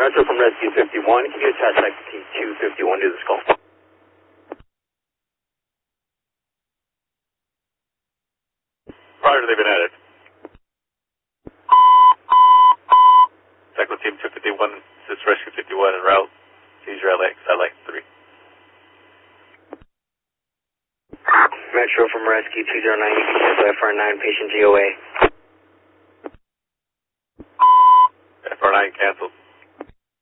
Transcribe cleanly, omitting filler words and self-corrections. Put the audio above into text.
Metro from Rescue 51, can you attach Sector Team 251 to this call? Roger, they've been added. Sector Team 251, this is Rescue 51 en route. Seizure LX, LX 3. Metro from Rescue 209, you can cancel FR9 patient GOA. FR9 canceled.